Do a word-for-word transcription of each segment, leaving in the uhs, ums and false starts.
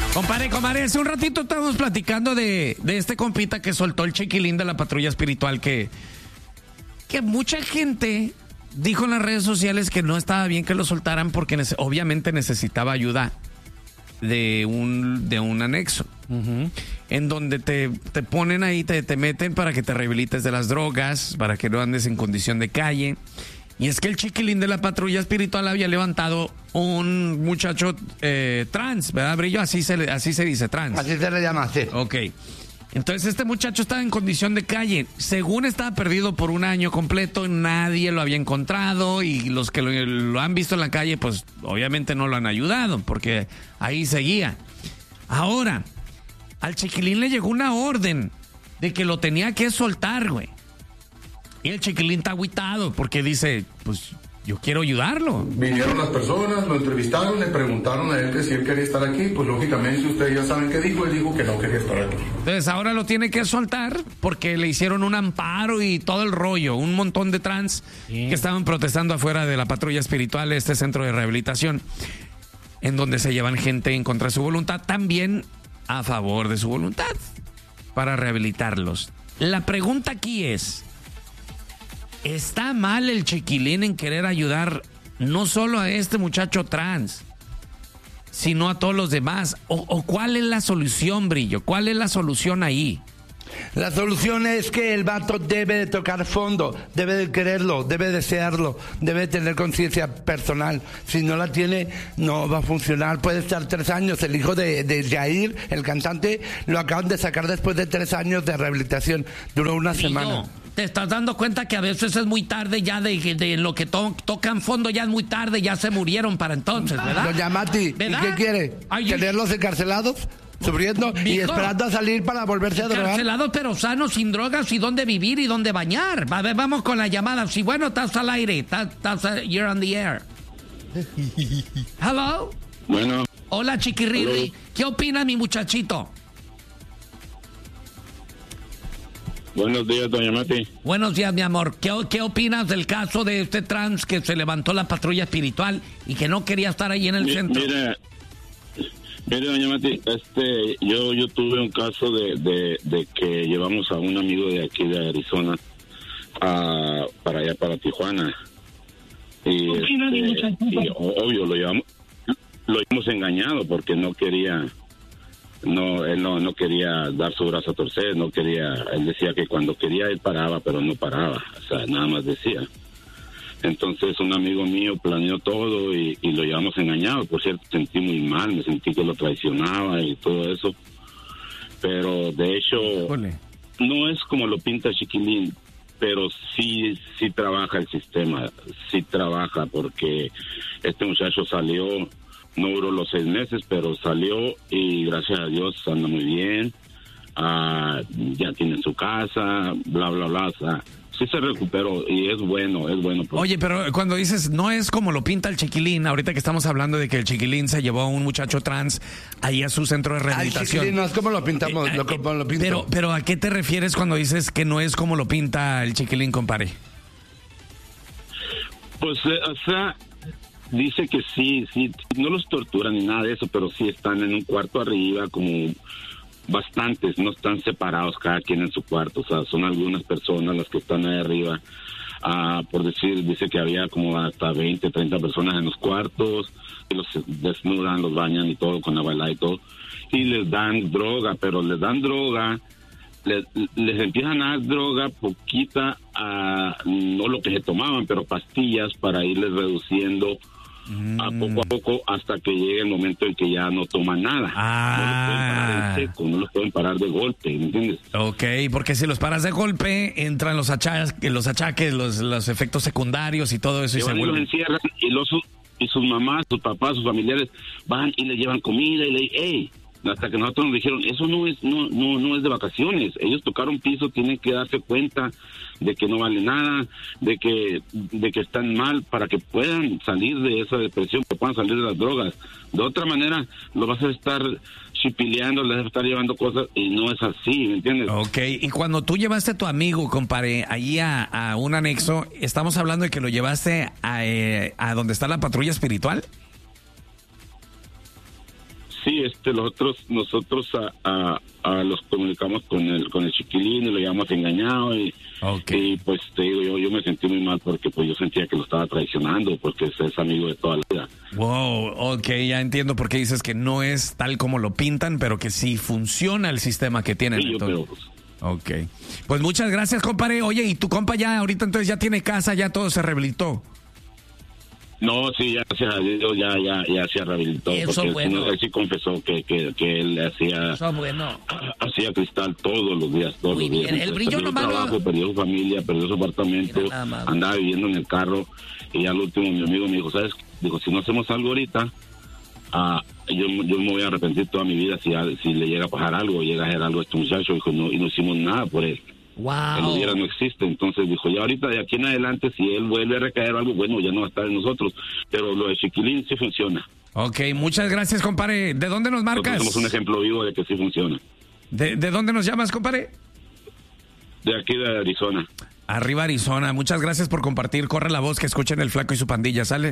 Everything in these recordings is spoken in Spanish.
Compadre, compadre, hace un ratito estábamos platicando de, de este compita que soltó el chiquilín de la patrulla espiritual, que, que mucha gente dijo en las redes sociales que no estaba bien que lo soltaran porque nece- obviamente necesitaba ayuda de un, de un anexo, uh-huh. en donde te, te ponen ahí, te, te meten para que te rehabilites de las drogas, para que no andes en condición de calle. Y es que el chiquilín de la patrulla espiritual había levantado un muchacho eh, trans, ¿verdad, Brillo? Así se, le, así se dice, trans. Así se le llama, sí. Ok. Entonces este muchacho estaba en condición de calle. Según estaba perdido por un año completo, nadie lo había encontrado y los que lo, lo han visto en la calle, pues obviamente no lo han ayudado porque ahí seguía. Ahora, al chiquilín le llegó una orden de que lo tenía que soltar, güey. Y el chiquilín está agüitado porque dice, pues yo quiero ayudarlo. Vinieron las personas, lo entrevistaron, le preguntaron a él que si él quería estar aquí. Pues lógicamente ustedes ya saben qué dijo, él dijo que no quería estar aquí. Entonces ahora lo tiene que soltar porque le hicieron un amparo y todo el rollo. Un montón de trans sí. que estaban protestando afuera de la patrulla espiritual, este centro de rehabilitación, en donde se llevan gente en contra de su voluntad, también a favor de su voluntad, para rehabilitarlos. La pregunta aquí es, ¿está mal el chiquilín en querer ayudar no solo a este muchacho trans, sino a todos los demás? ¿O, o cuál es la solución, Brillo? ¿Cuál es la solución ahí? La solución es que el vato debe de tocar fondo, debe de quererlo, debe de desearlo, debe de tener conciencia personal. Si no la tiene, no va a funcionar. Puede estar tres años. El hijo de, de Jair, el cantante, lo acaban de sacar después de tres años de rehabilitación. Duró una Brillo, semana. ¿te estás dando cuenta que a veces es muy tarde ya de, de lo que to, tocan fondo? Ya es muy tarde, ya se murieron para entonces, ¿verdad? Doña Mati, ¿verdad? ¿y qué quiere? Ay, ¿Tenerlos encarcelados? Sufriendo y Mijo, esperando a salir para volverse a drogar. Encarcelados pero sanos, sin drogas y dónde vivir y dónde bañar. A ver, vamos con la llamada. Si bueno, estás al aire, estás, estás, you're on the air. Hello. Bueno. Hola, chiquirri. Hello. ¿Qué opina mi muchachito? Buenos días, doña Mati. Buenos días, mi amor. ¿Qué, ¿Qué opinas del caso de este trans que se levantó la patrulla espiritual y que no quería estar ahí en el Mi, centro? Mire, mire, doña Mati, este, yo, yo tuve un caso de, de, de que llevamos a un amigo de aquí de Arizona a, para allá, para Tijuana. Y, este, y obvio, lo llevamos, lo hemos engañado porque no quería... No, él no, no quería dar su brazo a torcer, no quería, él decía que cuando quería él paraba, pero no paraba, o sea, nada más decía. Entonces un amigo mío planeó todo y, y lo llevamos engañado. Por cierto, sentí muy mal, me sentí que lo traicionaba y todo eso. Pero de hecho, Ole. no es como lo pinta Chiquilín, pero sí, sí trabaja el sistema, sí trabaja porque este muchacho salió... No duró los seis meses, pero salió y gracias a Dios anda muy bien. Uh, ya tiene su casa, bla, bla, bla. O sea, sí se recuperó y es bueno, es bueno. Oye, pero cuando dices no es como lo pinta el chiquilín, ahorita que estamos hablando de que el chiquilín se llevó a un muchacho trans ahí a su centro de rehabilitación. Ay, chiquilín, no es como lo pintamos, eh, lo, como lo pinto. Pero, pero ¿a qué te refieres cuando dices que no es como lo pinta el chiquilín, compadre? Pues, eh, o sea... Dice que sí, sí, no los torturan ni nada de eso, pero sí están en un cuarto arriba, como bastantes, no están separados cada quien en su cuarto, o sea, son algunas personas las que están ahí arriba. Ah, por decir, dice que había como hasta veinte, treinta personas en los cuartos, y los desnudan, los bañan y todo, con agua helada y todo, y les dan droga, pero les dan droga, les, les empiezan a dar droga poquita, a, no lo que se tomaban, pero pastillas para irles reduciendo a poco a poco hasta que llegue el momento en que ya no toman nada. Ah. No los pueden parar en seco, no los pueden parar de golpe, ¿me entiendes? Ok, porque si los paras de golpe, entran los achaques, los, achaques, los, los efectos secundarios y todo eso. Y, y se los vuelven... encierran y, los, y sus mamás, sus papás, sus familiares van y le llevan comida y le dicen, hey, hasta que nosotros nos dijeron, eso no es no no no es de vacaciones, ellos tocaron piso, tienen que darse cuenta de que no vale nada, de que de que están mal para que puedan salir de esa depresión, que puedan salir de las drogas. De otra manera, lo vas a estar chipileando, le vas a estar llevando cosas y no es así, ¿me entiendes? Ok, y cuando tú llevaste a tu amigo, compadre, ahí a, a un anexo, ¿estamos hablando de que lo llevaste a, eh, a donde está la patrulla espiritual? sí, este, nosotros, nosotros a, a, a los comunicamos con el, con el chiquilín y lo llevamos engañado y, okay. y pues te digo, yo, yo me sentí muy mal porque pues yo sentía que lo estaba traicionando porque es, es amigo de toda la vida. Wow, ok, ya entiendo por qué dices que no es tal como lo pintan, pero que sí funciona el sistema que tienen. Sí, yo, pero, pues, ok, pues muchas gracias, compadre. Oye, ¿y tu compa ya ahorita entonces ya tiene casa, ya todo se rehabilitó? No, sí, ya se ya, ya, ya se rehabilitó. Eso porque bueno. él sí confesó que, que, que él hacía, Eso bueno. hacía cristal todos los días, todos Muy los días. bien, el brillo perdió nomás su trabajo, lo... perdió su familia, perdió su apartamento, Mira, nada más. andaba viviendo en el carro y al último mi amigo me dijo, ¿sabes? Dijo, si no hacemos algo ahorita, ah, yo, yo me voy a arrepentir toda mi vida si, si le llega a pasar algo, llega a hacer algo a este muchacho. Dijo, no, y no hicimos nada por él. Wow. El hubiera no existe, entonces dijo, ya ahorita de aquí en adelante, si él vuelve a recaer algo, bueno, ya no va a estar en nosotros, pero lo de Chiquilín sí funciona. Ok, muchas gracias, compadre. ¿De dónde nos marcas? Nosotros somos un ejemplo vivo de que sí funciona. ¿De, de dónde nos llamas, compadre? De aquí de Arizona. Arriba Arizona, muchas gracias por compartir. Corre la voz que escuchen el Flaco y su pandilla, ¿sale?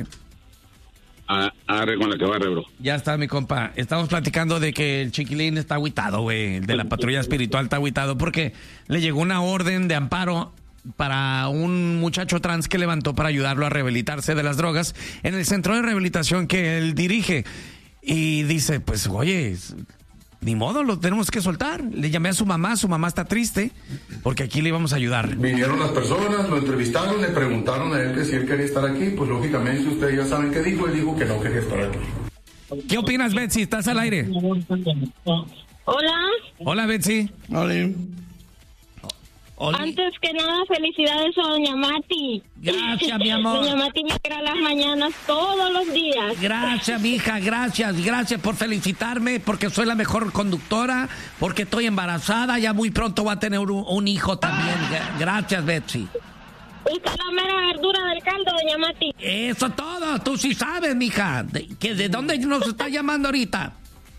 A, arre con la que barre, bro. Ya está, mi compa. Estamos platicando de que el Chiquilín está agüitado, güey. El de la patrulla espiritual está agüitado porque le llegó una orden de amparo para un muchacho trans que levantó para ayudarlo a rehabilitarse de las drogas en el centro de rehabilitación que él dirige. Y dice, pues, oye, ni modo, lo tenemos que soltar. Le llamé a su mamá, su mamá está triste porque aquí le íbamos a ayudar. Vinieron las personas, lo entrevistaron, le preguntaron a él que si él quería estar aquí, pues lógicamente ustedes ya saben qué dijo, él dijo que no quería estar aquí. ¿Qué opinas, Betsy? ¿Estás al aire? Hola. Hola, Betsy. Hola. Hola. Antes que nada, felicidades a doña Mati. Gracias, mi amor. Doña Mati me crea las mañanas todos los días. Gracias, mija, gracias, gracias por felicitarme, porque soy la mejor conductora, porque estoy embarazada, ya muy pronto voy a tener un, un hijo también. Gracias, Betsy. Usted es la mera verdura del caldo, doña Mati. Eso todo, tú sí sabes, mija. ¿De, que ¿De dónde nos está llamando ahorita?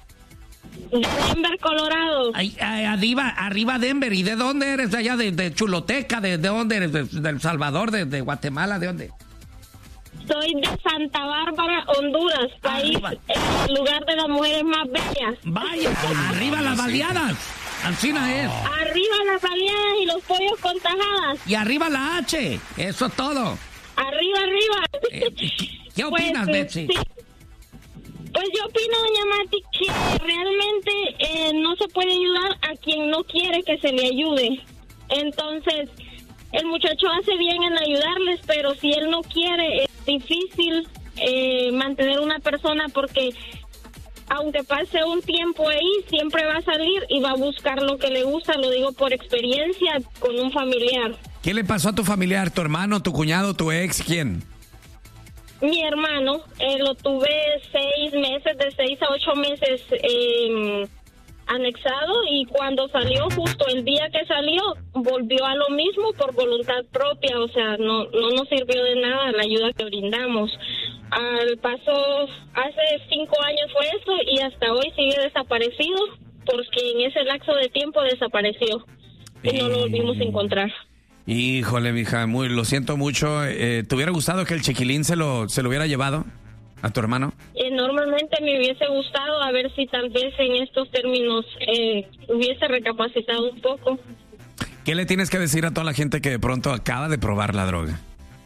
De Denver, Colorado. Ay, ay, arriba, arriba Denver. ¿Y de dónde eres? ¿De allá? ¿De, de Chuloteca? ¿De, de dónde eres? ¿De, de El Salvador? ¿De, de Guatemala? ¿De dónde? Soy de Santa Bárbara, Honduras, país, el lugar de las mujeres más bellas. Vaya, arriba las baleadas. Ancina es. Arriba las baleadas y los pollos con tajadas. Y arriba la H. Eso es todo. Arriba, arriba. Eh, ¿Qué, qué opinas, pues, Betsy? Sí. Pues yo opino, doña Mati, que realmente eh, no se puede ayudar a quien no quiere que se le ayude. Entonces, el muchacho hace bien en ayudarles, pero si él no quiere, es difícil eh, mantener una persona porque aunque pase un tiempo ahí, siempre va a salir y va a buscar lo que le gusta, lo digo por experiencia con un familiar. ¿Qué le pasó a tu familiar? ¿Tu hermano, tu cuñado, tu ex? ¿Quién? Mi hermano, eh, lo tuve seis meses, de seis a ocho meses eh, anexado, y cuando salió, justo el día que salió, volvió a lo mismo por voluntad propia, o sea, no, no nos sirvió de nada la ayuda que brindamos. Al paso, hace cinco años fue eso, y hasta hoy sigue desaparecido, porque en ese lapso de tiempo desapareció y no lo volvimos a encontrar. Híjole, mija, muy, lo siento mucho. Eh, ¿Te hubiera gustado que el Chiquilín se lo, se lo hubiera llevado a tu hermano? Enormemente me hubiese gustado, a ver si tal vez en estos términos eh, hubiese recapacitado un poco. ¿Qué le tienes que decir a toda la gente que de pronto acaba de probar la droga?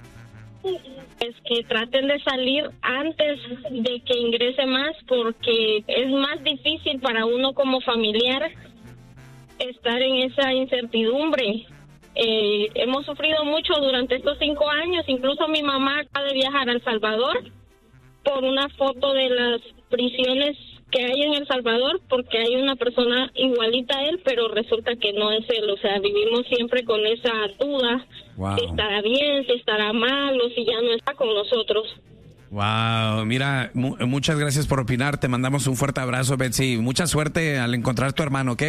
Es que traten de salir antes de que ingrese más, porque es más difícil para uno como familiar estar en esa incertidumbre. Eh, hemos sufrido mucho durante estos cinco años, incluso mi mamá acaba de viajar a El Salvador por una foto de las prisiones que hay en El Salvador, porque hay una persona igualita a él, pero resulta que no es él. O sea, vivimos siempre con esa duda, wow. Si estará bien, si estará mal o si ya no está con nosotros. Wow, mira, mu- muchas gracias por opinar, te mandamos un fuerte abrazo, Betsy, mucha suerte al encontrar a tu hermano, ¿ok?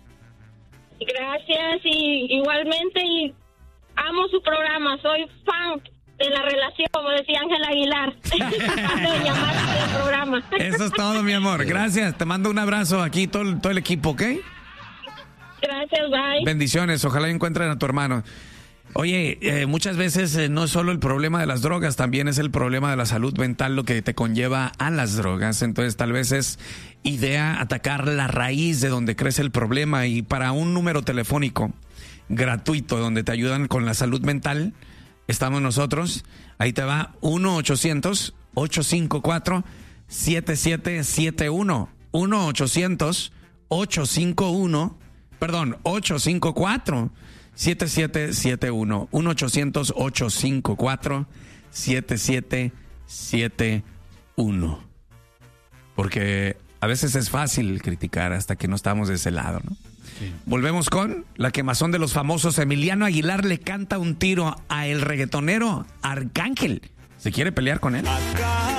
Gracias, y igualmente, y amo su programa, soy fan de la relación, como decía Ángel Aguilar. de llamar del programa. Eso es todo, mi amor, gracias, te mando un abrazo aquí, todo, todo el equipo, ¿ok? Gracias, bye. Bendiciones, ojalá encuentren a tu hermano. Oye, eh, muchas veces eh, no es solo el problema de las drogas, también es el problema de la salud mental lo que te conlleva a las drogas. Entonces tal vez es idea atacar la raíz de donde crece el problema, y para un número telefónico gratuito donde te ayudan con la salud mental, estamos nosotros. Ahí te va uno ochocientos, ochocientos cincuenta y cuatro, siete siete siete uno. uno ochocientos, ochocientos cincuenta y uno, perdón, ochocientos cincuenta y cuatro, siete siete siete uno. uno ochocientos, ochocientos cincuenta y cuatro, siete siete siete uno. Porque a veces es fácil criticar hasta que no estamos de ese lado, ¿no? Sí. Volvemos con la quemazón de los famosos. Emiliano Aguilar le canta un tiro a el reggaetonero Arcángel. ¿Se quiere pelear con él?